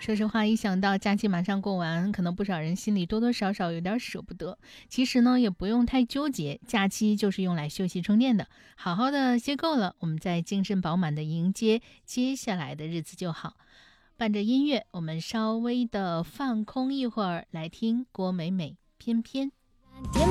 说实话，一想到假期马上过完，可能不少人心里多多少少有点舍不得。其实呢，也不用太纠结，假期就是用来休息充电的，好好的歇够了，我们再精神饱满的迎接接下来的日子就好。伴着音乐，我们稍微的放空一会儿，来听郭美美《翩翩》。